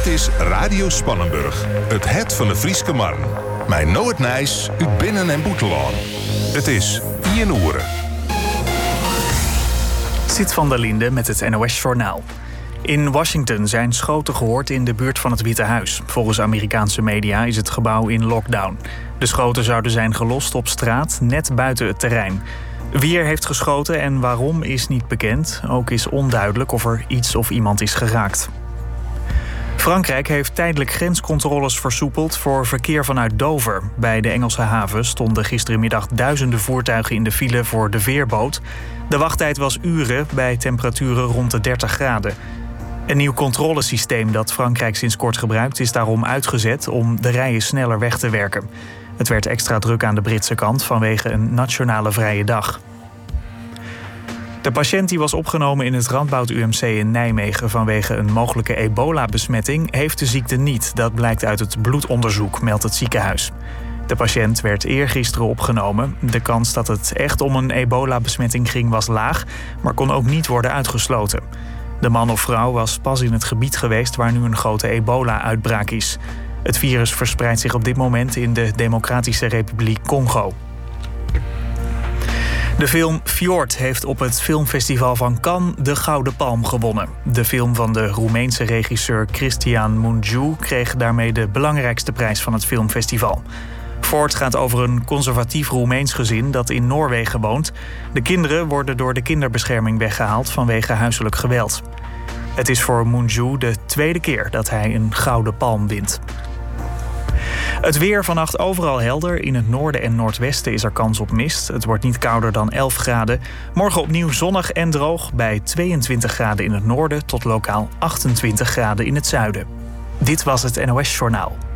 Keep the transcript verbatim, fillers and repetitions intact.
is Radio Spannenburg, het het van de Frieske Marn. Mijn Noord Nijs, uit Binnen- en Boetelaan. Het is Ian Oeren. Zit van der Linde met het N O S-journaal. In Washington zijn schoten gehoord in de buurt van het Witte Huis. Volgens Amerikaanse media is het gebouw in lockdown. De schoten zouden zijn gelost op straat, net buiten het terrein. Wie er heeft geschoten en waarom is niet bekend. Ook is onduidelijk of er iets of iemand is geraakt. Frankrijk heeft tijdelijk grenscontroles versoepeld voor verkeer vanuit Dover. Bij de Engelse haven stonden gisterenmiddag duizenden voertuigen in de file voor de veerboot. De wachttijd was uren bij temperaturen rond de dertig graden. Een nieuw controlesysteem dat Frankrijk sinds kort gebruikt is daarom uitgezet om de rijen sneller weg te werken. Het werd extra druk aan de Britse kant vanwege een nationale vrije dag. De patiënt die was opgenomen in het Radboud U M C in Nijmegen vanwege een mogelijke ebola-besmetting heeft de ziekte niet. Dat blijkt uit het bloedonderzoek, meldt het ziekenhuis. De patiënt werd eergisteren opgenomen. De kans dat het echt om een ebola-besmetting ging was laag, maar kon ook niet worden uitgesloten. De man of vrouw was pas in het gebied geweest waar nu een grote ebola-uitbraak is. Het virus verspreidt zich op dit moment in de Democratische Republiek Congo. De film Fjord heeft op het filmfestival van Cannes de Gouden Palm gewonnen. De film van de Roemeense regisseur Cristian Mungiu kreeg daarmee de belangrijkste prijs van het filmfestival. Fjord gaat over een conservatief Roemeens gezin dat in Noorwegen woont. De kinderen worden door de kinderbescherming weggehaald vanwege huiselijk geweld. Het is voor Mungiu de tweede keer dat hij een Gouden Palm wint. Het weer vannacht overal helder. In het noorden en noordwesten is er kans op mist. Het wordt niet kouder dan elf graden. Morgen opnieuw zonnig en droog bij tweeëntwintig graden in het noorden tot lokaal achtentwintig graden in het zuiden. Dit was het N O S-journaal.